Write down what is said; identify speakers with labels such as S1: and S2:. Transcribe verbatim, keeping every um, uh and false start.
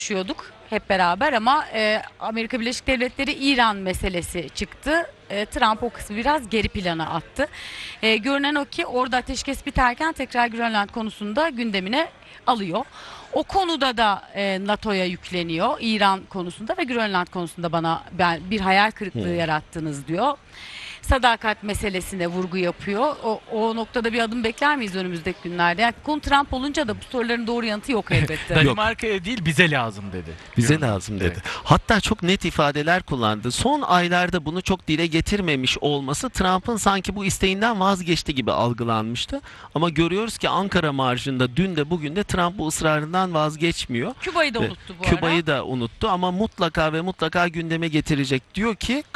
S1: konuşuyorduk hep beraber ama e, Amerika Birleşik Devletleri İran meselesi çıktı. E, Trump o kısmı biraz geri plana attı. E, görünen o ki orada ateşkes biterken tekrar Grönland konusunda gündemine alıyor. O konuda da e, NATO'ya yükleniyor. İran konusunda ve Grönland konusunda bana ben bir hayal kırıklığı
S2: Hmm.
S1: yarattınız diyor. Sadakat meselesine vurgu yapıyor. O, o noktada bir adım bekler miyiz önümüzdeki günlerde? Yani konu Trump olunca da bu soruların doğru yanıtı yok elbette.
S3: Danimarka'ya değil bize lazım dedi.
S2: Bize
S3: Grönland.
S2: lazım dedi.
S3: Evet.
S2: Hatta çok net ifadeler kullandı. Son aylarda bunu çok dile getirmemiş olması Trump'ın sanki bu isteğinden vazgeçti gibi algılanmıştı. Ama görüyoruz ki Ankara marjında dün de bugün de Trump bu ısrarından vazgeçmiyor.
S1: Küba'yı da
S2: Ve
S1: unuttu bu ara.
S2: Küba'yı da unuttu ama mutlaka ve mutlaka gündeme getirecek. Diyor ki